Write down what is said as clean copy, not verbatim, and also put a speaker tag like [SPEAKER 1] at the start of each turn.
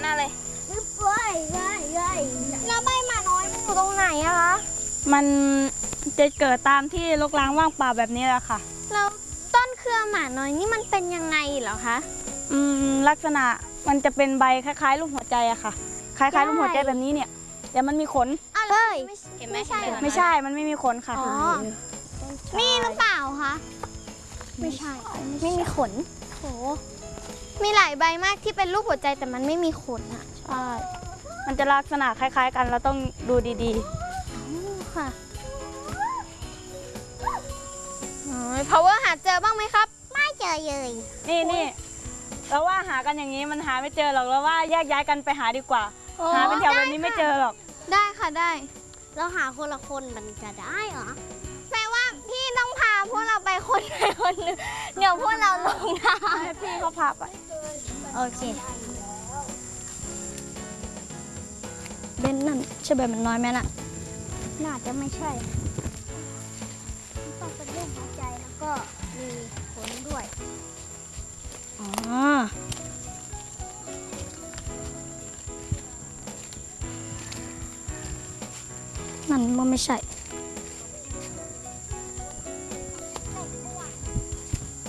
[SPEAKER 1] น่เลย
[SPEAKER 2] แล้วใบหมาน้อยมันอยู่ตรงไหนอะคะ
[SPEAKER 3] มันจะเกิดตามที่รกร้างว่างเปล่าแบบนี้แหละค่ะ
[SPEAKER 2] แล้วต้นเครือหมาน้อยนี่มันเป็นยังไงเหรอคะ
[SPEAKER 3] ลักษณะมันจะเป็นใบคล้ายๆรูปหัวใจอะค่ะ คล้ายๆรูปหัวใจแบบนี้เนี่ยแต่มันมีขน
[SPEAKER 2] เฮ้ย
[SPEAKER 1] เห็นไหม
[SPEAKER 2] ไม่ใช่เหรอ
[SPEAKER 3] ไม่ใช่ มันไม่มีขนค่ะ
[SPEAKER 2] อ๋อ นี่หรือเปล่าคะ ไม่ใช่ ไม่มีขนโหมีหลายใบมากที่เป็นรูปหัวใจแต่มันไม่มีขนอะ
[SPEAKER 3] ใช่ มันจะลักษณะคล้ายๆกันเราต้องดูดี
[SPEAKER 2] ค่ะpower หาเจอบ้างไหมครับ ไม่เจอเลย
[SPEAKER 3] ๆ นี่เราว่าหากันอย่างนี้มันหาไม่เจอหรอกเราว่าแยกย้ายกันไปหาดีกว่า หาเป็นแถวแบบนี้ไม่เจอหรอก
[SPEAKER 2] ได้ค่ะได้
[SPEAKER 1] เราหาคนละคนมันจะได้เหรอ
[SPEAKER 2] แปลว่าพี่ต้องพาพวกเราไปคนใดคนหนึ่งเดี๋ยวพวกเราลงน้
[SPEAKER 3] ให้พี่เขาพาไป
[SPEAKER 2] โอเคเบนนั่นใช่แบบมันน้อยไหมน่ะ
[SPEAKER 1] น่าจะไม่ใช่ต้องเป็นรูปหัวใจแล้วก็มีขนด้วย
[SPEAKER 2] อ๋อ นั่นมันไม่ใช่